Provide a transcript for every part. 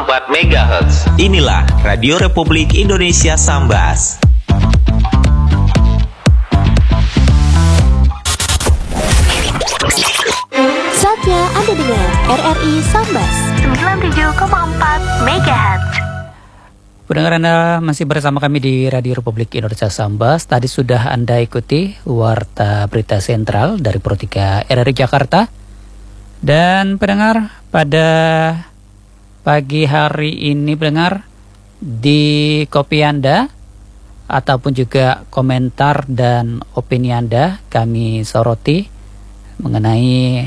MHz. Inilah Radio Republik Indonesia Sambas. Saatnya Anda dengar RRI Sambas 97,4 MHz. Pendengar Anda masih bersama kami di Radio Republik Indonesia Sambas. Tadi sudah Anda ikuti Warta Berita Sentral dari Pro 3 RRI Jakarta. Dan pendengar, pada pagi hari ini pendengar, di kopi Anda ataupun juga komentar dan opini Anda kami soroti mengenai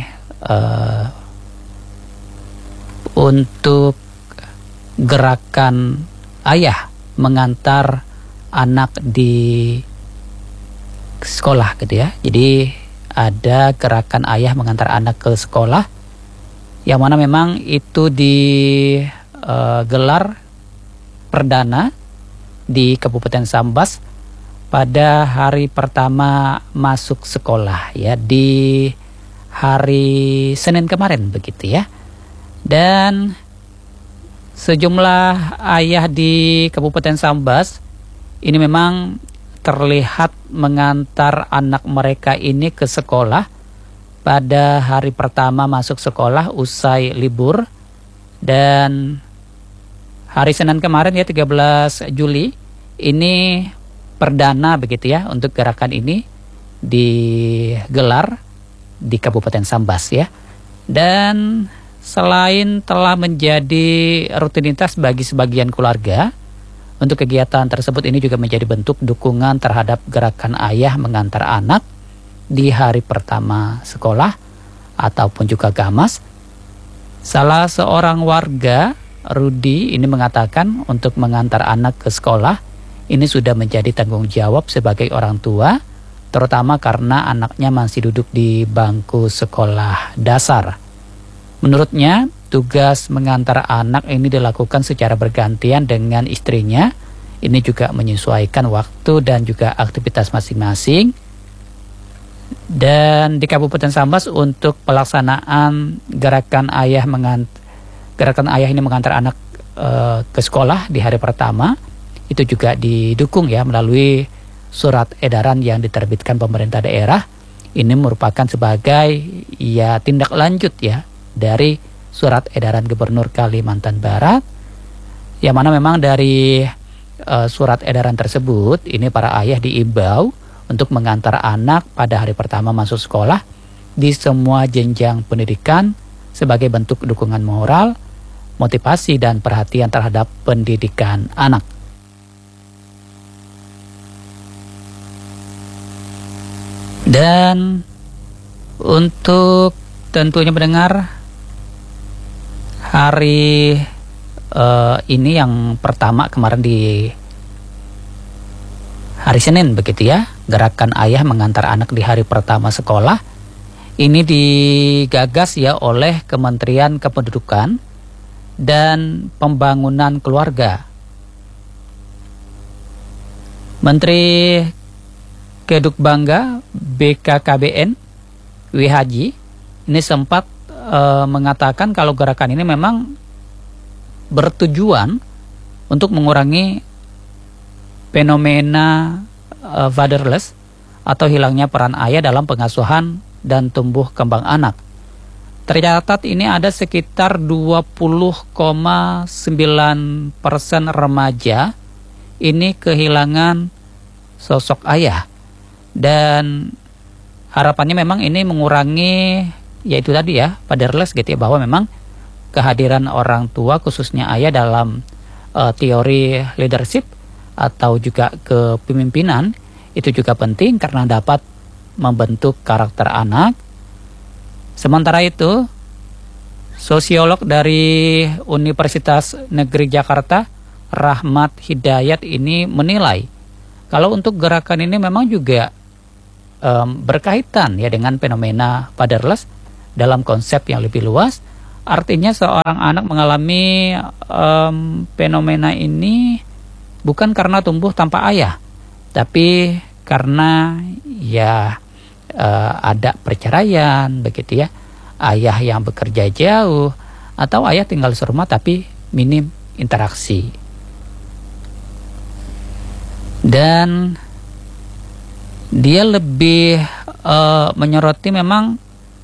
untuk gerakan ayah mengantar anak di sekolah gitu ya. Jadi ada gerakan ayah mengantar anak ke sekolah yang mana memang itu digelar perdana di Kabupaten Sambas pada hari pertama masuk sekolah ya, di hari Senin kemarin begitu ya. Dan sejumlah ayah di Kabupaten Sambas ini memang terlihat mengantar anak mereka ini ke sekolah pada hari pertama masuk sekolah usai libur. Dan hari Senin kemarin ya, 13 Juli ini perdana begitu ya untuk gerakan ini digelar di Kabupaten Sambas ya. Dan selain telah menjadi rutinitas bagi sebagian keluarga, untuk kegiatan tersebut ini juga menjadi bentuk dukungan terhadap gerakan ayah mengantar anak di hari pertama sekolah ataupun juga gamas. Salah seorang warga, Rudi, ini mengatakan untuk mengantar anak ke sekolah ini sudah menjadi tanggung jawab sebagai orang tua, terutama karena anaknya masih duduk di bangku sekolah dasar. Menurutnya, tugas mengantar anak ini dilakukan secara bergantian dengan istrinya. Ini juga menyesuaikan waktu dan juga aktivitas masing-masing. Dan di Kabupaten Sambas untuk pelaksanaan gerakan ayah ini mengantar anak ke sekolah di hari pertama, itu juga didukung ya melalui surat edaran yang diterbitkan pemerintah daerah. Ini merupakan sebagai ya tindak lanjut ya dari surat edaran Gubernur Kalimantan Barat, yang mana memang dari surat edaran tersebut ini para ayah diimbau untuk mengantar anak pada hari pertama masuk sekolah di semua jenjang pendidikan sebagai bentuk dukungan moral, motivasi dan perhatian terhadap pendidikan anak. Dan untuk tentunya mendengar hari ini yang pertama kemarin di hari Senin begitu ya, gerakan ayah mengantar anak di hari pertama sekolah ini digagas ya oleh Kementerian Kependudukan dan Pembangunan Keluarga. Menteri Kedukbangga BKKBN Wihaji ini sempat mengatakan kalau gerakan ini memang bertujuan untuk mengurangi fenomena fatherless atau hilangnya peran ayah dalam pengasuhan dan tumbuh kembang anak. Tercatat ini ada sekitar 20,9% remaja ini kehilangan sosok ayah. Dan harapannya memang ini mengurangi yaitu tadi ya, fatherless gitu ya, bahwa memang kehadiran orang tua khususnya ayah dalam teori leadership atau juga kepemimpinan itu juga penting karena dapat membentuk karakter anak. Sementara itu, sosiolog dari Universitas Negeri Jakarta, Rahmat Hidayat ini menilai kalau untuk gerakan ini memang juga berkaitan ya dengan fenomena fatherless dalam konsep yang lebih luas. Artinya seorang anak mengalami fenomena ini bukan karena tumbuh tanpa ayah, tapi karena ya ada perceraian begitu ya, ayah yang bekerja jauh atau ayah tinggal serumah tapi minim interaksi. Dan dia lebih menyoroti memang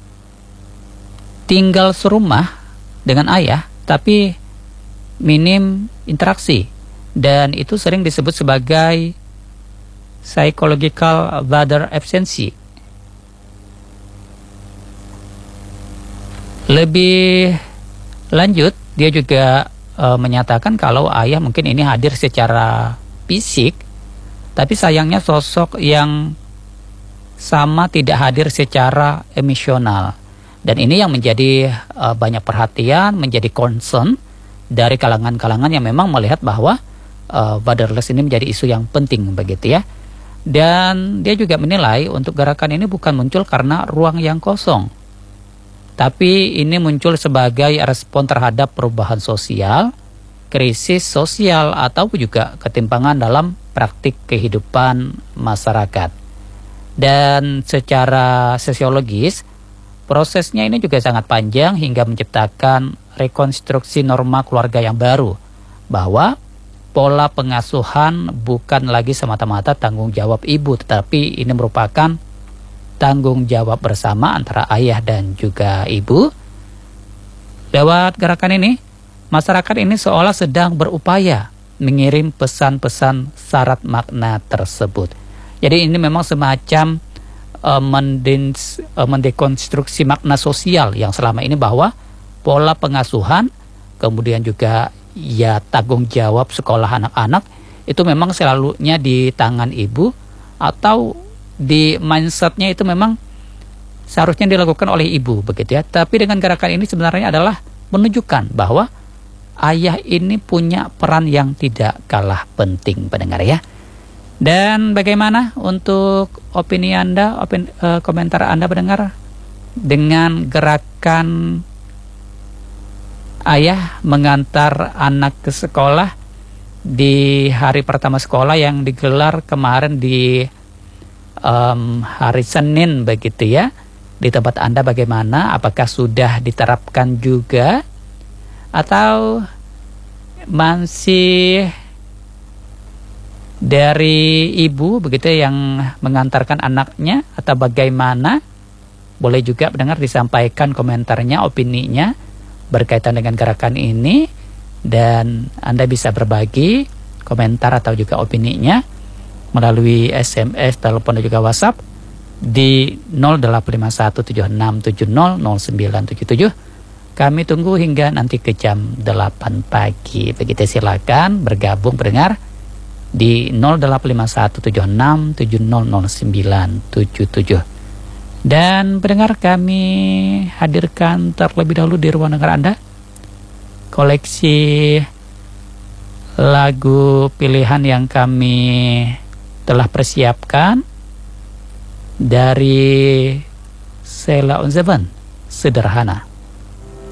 tinggal serumah dengan ayah tapi minim interaksi, dan itu sering disebut sebagai psychological father absence. Lebih lanjut, dia juga menyatakan kalau ayah mungkin ini hadir secara fisik, tapi sayangnya sosok yang sama tidak hadir secara emosional. Dan ini yang menjadi banyak perhatian, menjadi concern dari kalangan-kalangan yang memang melihat bahwa fatherless ini menjadi isu yang penting begitu ya. Dan dia juga menilai untuk gerakan ini bukan muncul karena ruang yang kosong, tapi ini muncul sebagai respon terhadap perubahan sosial, krisis sosial, atau juga ketimpangan dalam praktik kehidupan masyarakat. Dan secara sosiologis, prosesnya ini juga sangat panjang hingga menciptakan rekonstruksi norma keluarga yang baru, bahwa pola pengasuhan bukan lagi semata-mata tanggung jawab ibu, tetapi ini merupakan tanggung jawab bersama antara ayah dan juga ibu. Lewat gerakan ini, masyarakat ini seolah sedang berupaya mengirim pesan-pesan syarat makna tersebut. Jadi ini memang semacam mendekonstruksi makna sosial yang selama ini, bahwa pola pengasuhan, kemudian juga ya tanggung jawab sekolah anak-anak itu memang selalunya di tangan ibu, atau di mindsetnya itu memang seharusnya dilakukan oleh ibu begitu ya. Tapi dengan gerakan ini sebenarnya adalah menunjukkan bahwa ayah ini punya peran yang tidak kalah penting, pendengar ya. Dan bagaimana untuk opini Anda, komentar Anda pendengar dengan gerakan ayah mengantar anak ke sekolah di hari pertama sekolah yang digelar kemarin di hari Senin begitu ya. Di tempat Anda bagaimana? Apakah sudah diterapkan juga atau masih dari ibu begitu yang mengantarkan anaknya, atau bagaimana? Boleh juga pendengar disampaikan komentarnya, opininya berkaitan dengan gerakan ini, dan Anda bisa berbagi komentar atau juga opininya melalui SMS, telepon dan juga WhatsApp di 085176700977. Kami tunggu hingga nanti ke jam 8 pagi. Begitu, silakan bergabung pendengar di 085176700977. Dan pendengar, kami hadirkan terlebih dahulu di ruang dengar Anda koleksi lagu pilihan yang kami telah persiapkan dari Sheila on 7, Sederhana.